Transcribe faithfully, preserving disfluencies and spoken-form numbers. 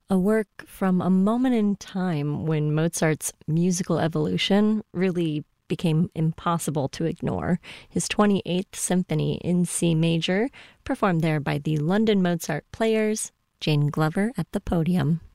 A work from a moment in time when Mozart's musical evolution really became impossible to ignore. His twenty-eighth Symphony in C major, performed there by the London Mozart Players, Jane Glover at the podium.